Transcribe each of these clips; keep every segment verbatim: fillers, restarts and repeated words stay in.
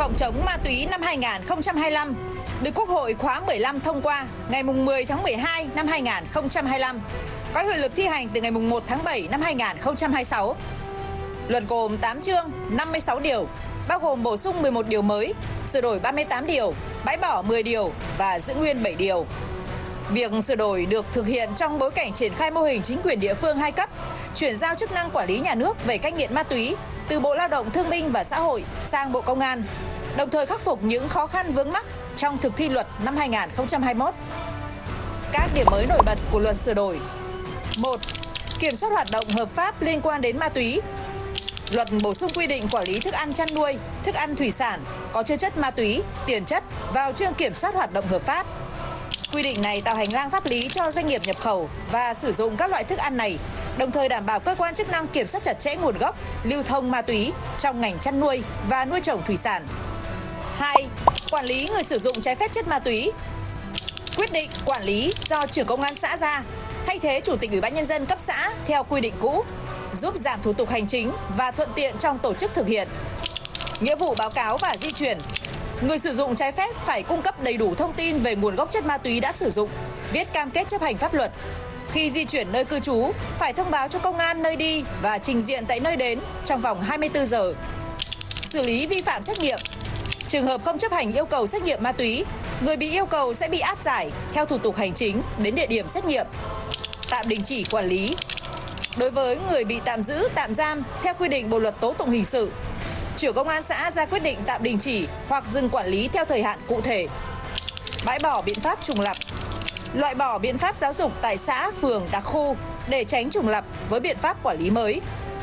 phòng chống ma túy năm hai nghìn không trăm hai mươi lăm được Quốc hội khóa mười lăm thông qua ngày mười tháng mười hai năm hai nghìn không trăm hai mươi lăm, có hiệu lực thi hành từ ngày một tháng bảy năm hai nghìn không trăm hai mươi sáu. Luật gồm tám chương, năm mươi sáu điều, bao gồm bổ sung mười một điều mới, sửa đổi ba mươi tám điều, bãi bỏ mười điều và giữ nguyên bảy điều. Việc sửa đổi được thực hiện trong bối cảnh triển khai mô hình chính quyền địa phương hai cấp, chuyển giao chức năng quản lý nhà nước về cai nghiện ma túy từ Bộ Lao động Thương binh và Xã hội sang Bộ Công an, đồng thời khắc phục những khó khăn vướng mắc trong thực thi luật năm hai nghìn không trăm hai mươi mốt. Các điểm mới nổi bật của luật sửa đổi: một. Kiểm soát hoạt động hợp pháp liên quan đến ma túy. Luật bổ sung quy định quản lý thức ăn chăn nuôi, thức ăn thủy sản có chứa chất ma túy, tiền chất vào chương kiểm soát hoạt động hợp pháp. Quy định này tạo hành lang pháp lý cho doanh nghiệp nhập khẩu và sử dụng các loại thức ăn này, đồng thời đảm bảo cơ quan chức năng kiểm soát chặt chẽ nguồn gốc, lưu thông ma túy trong ngành chăn nuôi và nuôi trồng thủy sản. hai. Quản lý người sử dụng trái phép chất ma túy. Quyết định quản lý do trưởng công an xã ra, thay thế chủ tịch Ủy ban nhân dân cấp xã theo quy định cũ, giúp giảm thủ tục hành chính và thuận tiện trong tổ chức thực hiện. Nghĩa vụ báo cáo và di chuyển. Người sử dụng trái phép phải cung cấp đầy đủ thông tin về nguồn gốc chất ma túy đã sử dụng, viết cam kết chấp hành pháp luật. Khi di chuyển nơi cư trú, phải thông báo cho công an nơi đi và trình diện tại nơi đến trong vòng hai mươi tư giờ. Xử lý vi phạm xét nghiệm. Trường hợp không chấp hành yêu cầu xét nghiệm ma túy, người bị yêu cầu sẽ bị áp giải theo thủ tục hành chính đến địa điểm xét nghiệm. Tạm đình chỉ quản lý. Đối với người bị tạm giữ, tạm giam theo quy định Bộ luật tố tụng hình sự, trưởng công an xã ra quyết định tạm đình chỉ hoặc dừng quản lý theo thời hạn cụ thể. Bãi bỏ biện pháp trùng lặp. Loại bỏ biện pháp giáo dục tại xã, phường, đặc khu để tránh trùng lặp với biện pháp quản lý mới.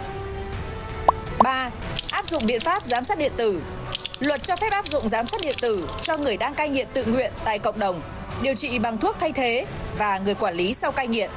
ba. Áp dụng biện pháp giám sát điện tử. Luật cho phép áp dụng giám sát điện tử cho người đang cai nghiện tự nguyện tại cộng đồng, điều trị bằng thuốc thay thế và người quản lý sau cai nghiện.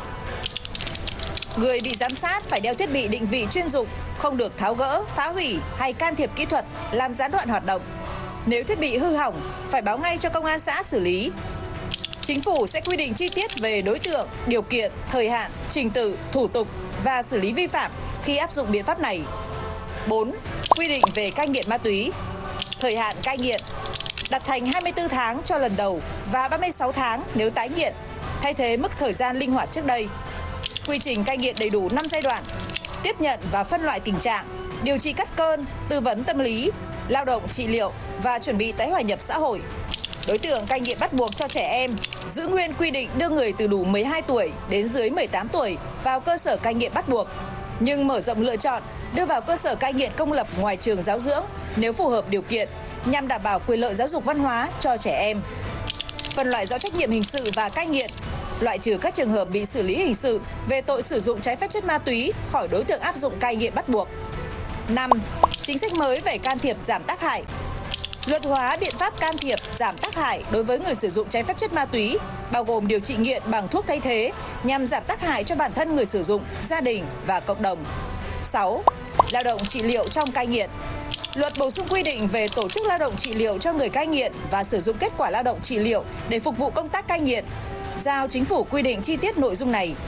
Người bị giám sát phải đeo thiết bị định vị chuyên dụng, không được tháo gỡ, phá hủy hay can thiệp kỹ thuật làm gián đoạn hoạt động. Nếu thiết bị hư hỏng, phải báo ngay cho công an xã xử lý. Chính phủ sẽ quy định chi tiết về đối tượng, điều kiện, thời hạn, trình tự, thủ tục và xử lý vi phạm khi áp dụng biện pháp này. bốn. Quy định về cai nghiện ma túy. Thời hạn cai nghiện đặt thành hai mươi tư tháng cho lần đầu và ba mươi sáu tháng nếu tái nghiện, thay thế mức thời gian linh hoạt trước đây. Quy trình cai nghiện đầy đủ năm giai đoạn: tiếp nhận và phân loại tình trạng, điều trị cắt cơn, tư vấn tâm lý, lao động trị liệu và chuẩn bị tái hòa nhập xã hội. Đối tượng cai nghiện bắt buộc cho trẻ em, giữ nguyên quy định đưa người từ đủ mười hai tuổi đến dưới mười tám tuổi vào cơ sở cai nghiện bắt buộc, nhưng mở rộng lựa chọn đưa vào cơ sở cai nghiện công lập ngoài trường giáo dưỡng nếu phù hợp điều kiện, nhằm đảm bảo quyền lợi giáo dục văn hóa cho trẻ em. Phân loại rõ trách nhiệm hình sự và cai nghiện, loại trừ các trường hợp bị xử lý hình sự về tội sử dụng trái phép chất ma túy khỏi đối tượng áp dụng cai nghiện bắt buộc. năm. Chính sách mới về can thiệp giảm tác hại. Luật hóa biện pháp can thiệp giảm tác hại đối với người sử dụng trái phép chất ma túy, bao gồm điều trị nghiện bằng thuốc thay thế nhằm giảm tác hại cho bản thân người sử dụng, gia đình và cộng đồng. sáu. Lao động trị liệu trong cai nghiện. Luật bổ sung quy định về tổ chức lao động trị liệu cho người cai nghiện và sử dụng kết quả lao động trị liệu để phục vụ công tác cai nghiện, giao chính phủ quy định chi tiết nội dung này.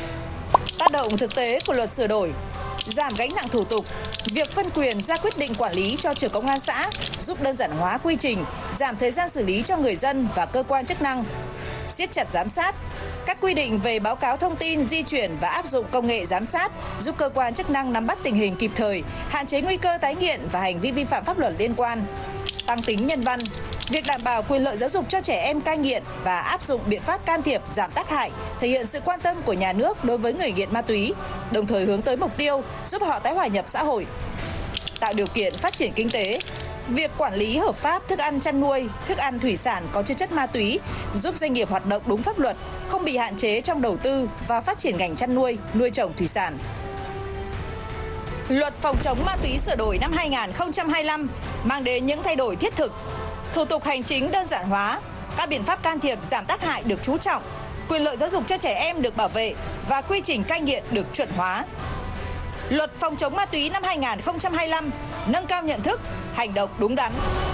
Tác động thực tế của luật sửa đổi: giảm gánh nặng thủ tục, việc phân quyền ra quyết định quản lý cho trưởng công an xã giúp đơn giản hóa quy trình, giảm thời gian xử lý cho người dân và cơ quan chức năng. Siết chặt giám sát. Các quy định về báo cáo thông tin, di chuyển và áp dụng công nghệ giám sát giúp cơ quan chức năng nắm bắt tình hình kịp thời, hạn chế nguy cơ tái nghiện và hành vi vi phạm pháp luật liên quan. Tăng tính nhân văn. Việc đảm bảo quyền lợi giáo dục cho trẻ em cai nghiện và áp dụng biện pháp can thiệp giảm tác hại thể hiện sự quan tâm của nhà nước đối với người nghiện ma túy, đồng thời hướng tới mục tiêu giúp họ tái hòa nhập xã hội. Tạo điều kiện phát triển kinh tế. Việc quản lý hợp pháp thức ăn chăn nuôi, thức ăn thủy sản có chứa chất ma túy giúp doanh nghiệp hoạt động đúng pháp luật, không bị hạn chế trong đầu tư và phát triển ngành chăn nuôi, nuôi trồng thủy sản. Luật phòng chống ma túy sửa đổi năm hai nghìn không trăm hai mươi lăm mang đến những thay đổi thiết thực. Thủ tục hành chính đơn giản hóa, các biện pháp can thiệp giảm tác hại được chú trọng, quyền lợi giáo dục cho trẻ em được bảo vệ và quy trình cai nghiện được chuẩn hóa. Luật phòng chống ma túy năm hai nghìn không trăm hai mươi lăm nâng cao nhận thức, hành động đúng đắn.